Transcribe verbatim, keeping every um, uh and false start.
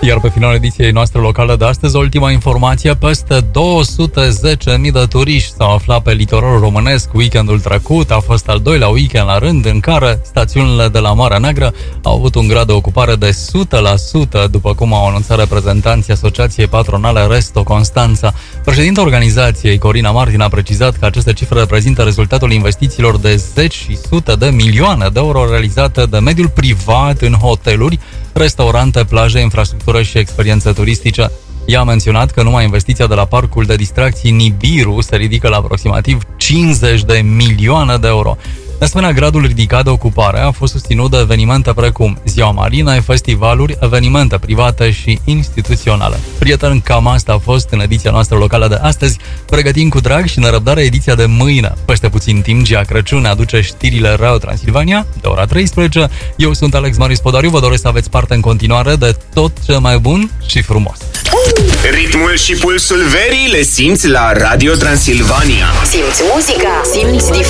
Iar pe finalul ediției noastre locale de astăzi, ultima informație, peste două sute zece mii de turiști s-au aflat pe litoralul românesc weekendul trecut. A fost al doilea weekend la rând în care stațiunile de la Marea Neagră au avut un grad de ocupare de o sută la sută, după cum au anunțat reprezentanții Asociației Patronale Resto Constanța. Președinta organizației, Corina Martin, a precizat că aceste cifre reprezintă rezultatul investițiilor de zeci și sute de milioane de euro realizate de mediul privat în hoteluri, restaurante, plaje, infrastructură și experiențe turistice. Ea a menționat că numai investiția de la parcul de distracții Nibiru se ridică la aproximativ cincizeci de milioane de euro. De asemenea, gradul ridicat de ocupare a fost susținut de evenimente precum Ziua Marinei, festivaluri, evenimente private și instituționale. Prieteni, cam asta a fost în ediția noastră locală de astăzi. Pregătim cu drag și nerăbdare ediția de mâine. Peste puțin timp, Gia Crăciun ne aduce știrile Radio Transilvania de ora treisprezece. Eu sunt Alex Marius Podariu, vă doresc să aveți parte în continuare de tot ce mai bun și frumos. Ritmul și pulsul verii le simți la Radio Transilvania. Simți muzica, simți